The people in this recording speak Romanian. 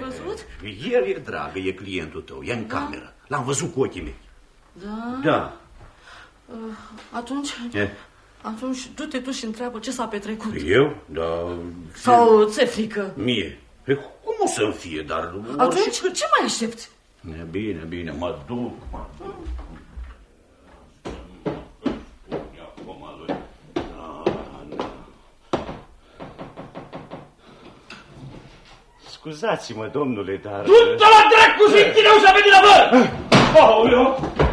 văzut? El e dragă, e clientul tău, e în cameră. L-am văzut cu ochii mei. Da? Da. Atunci du-te tu și întreabă ce s-a petrecut. Eu? Da. Sau ți-e frică? Mie. Cum o să-mi fie, dar... Atunci ce mai aștepți? Bine, mă duc. Scuzați-mă, domnule, dar... Du-te la dracu, zi, tine ușa pe din avăr!